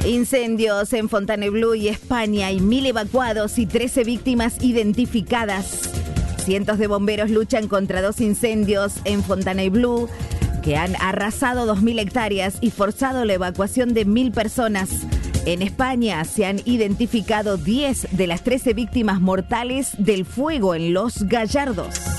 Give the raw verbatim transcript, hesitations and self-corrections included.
Incendios en Fontainebleau y España. Hay mil evacuados y trece víctimas identificadas. Cientos de bomberos luchan contra dos incendios en Fontainebleau que han arrasado dos mil hectáreas y forzado la evacuación de mil personas. En España se han identificado diez de las trece víctimas mortales del fuego en Los Gallardos.